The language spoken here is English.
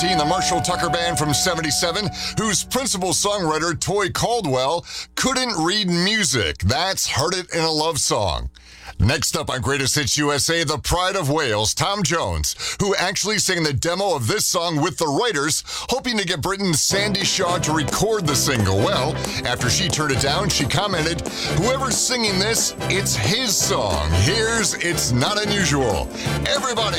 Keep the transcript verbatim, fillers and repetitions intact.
fifteen, the Marshall Tucker Band from seventy-seven, whose principal songwriter, Toy Caldwell, couldn't read music. That's Heard It in a Love Song. Next up on Greatest Hits U S A, the Pride of Wales, Tom Jones, who actually sang the demo of this song with the writers, hoping to get Britain's Sandy Shaw to record the single. Well, after she turned it down, she commented, "Whoever's singing this, it's his song. Here's It's Not Unusual." Everybody,